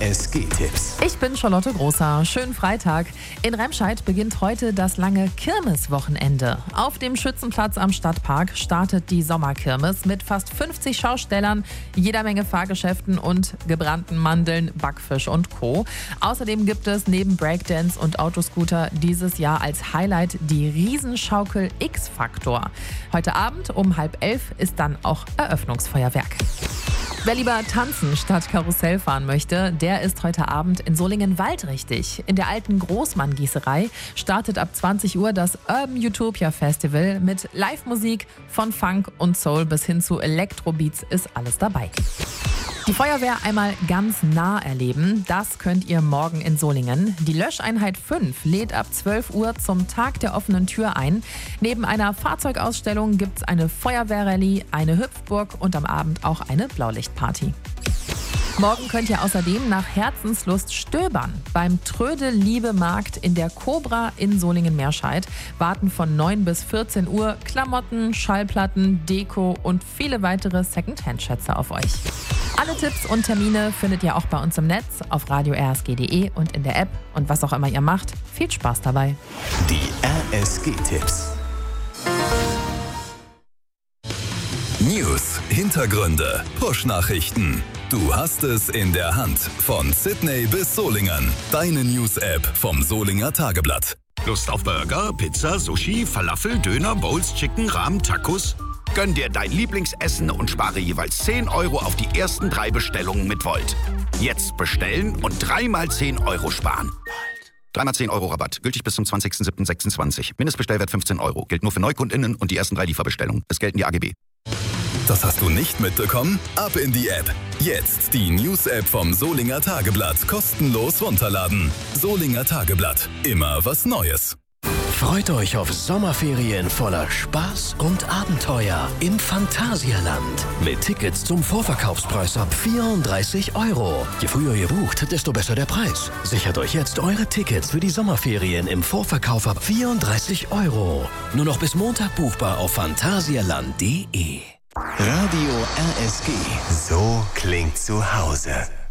RSG-Tipps. Ich bin Charlotte Großer. Schönen Freitag. In Remscheid beginnt heute das lange Kirmeswochenende. Auf dem Schützenplatz am Stadtpark startet die Sommerkirmes mit fast 50 Schaustellern, jeder Menge Fahrgeschäften und gebrannten Mandeln, Backfisch und Co. Außerdem gibt es neben Breakdance und Autoscooter dieses Jahr als Highlight die Riesenschaukel X-Faktor. Heute Abend um 10:30 ist dann auch Eröffnungsfeuerwerk. Wer lieber tanzen statt Karussell fahren möchte, der ist heute Abend in Solingen-Wald richtig. In der alten Großmann-Gießerei startet ab 20 Uhr das Urban Utopia Festival mit Live-Musik von Funk und Soul bis hin zu Elektrobeats ist alles dabei. Die Feuerwehr einmal ganz nah erleben, das könnt ihr morgen in Solingen. Die Löscheinheit 5 lädt ab 12 Uhr zum Tag der offenen Tür ein. Neben einer Fahrzeugausstellung gibt es eine Feuerwehrrallye, eine Hüpfburg und am Abend auch eine Blaulichtparty. Morgen könnt ihr außerdem nach Herzenslust stöbern. Beim Trödel-Liebe-Markt in der Cobra in Solingen-Meerscheid warten von 9 bis 14 Uhr Klamotten, Schallplatten, Deko und viele weitere Second-Hand-Schätze auf euch. Alle Tipps und Termine findet ihr auch bei uns im Netz, auf radio-rsg.de und in der App. Und was auch immer ihr macht, viel Spaß dabei. Die RSG-Tipps. News, Hintergründe, Push-Nachrichten. Du hast es in der Hand. Von Sydney bis Solingen. Deine News-App vom Solinger Tageblatt. Lust auf Burger, Pizza, Sushi, Falafel, Döner, Bowls, Chicken, Rahmen, Tacos? Gönn dir dein Lieblingsessen und spare jeweils 10 Euro auf die ersten 3 Bestellungen mit Volt. Jetzt bestellen und 3 mal 10 Euro sparen. 3 mal 10 Euro Rabatt. Gültig bis zum 20.07.26. Mindestbestellwert 15 Euro. Gilt nur für NeukundInnen und die ersten 3 Lieferbestellungen. Es gelten die AGB. Das hast du nicht mitbekommen? Ab in die App. Jetzt die News-App vom Solinger Tageblatt kostenlos runterladen. Solinger Tageblatt. Immer was Neues. Freut euch auf Sommerferien voller Spaß und Abenteuer im Phantasialand. Mit Tickets zum Vorverkaufspreis ab 34 Euro. Je früher ihr bucht, desto besser der Preis. Sichert euch jetzt eure Tickets für die Sommerferien im Vorverkauf ab 34 Euro. Nur noch bis Montag buchbar auf phantasialand.de. Radio RSG. So klingt zu Hause.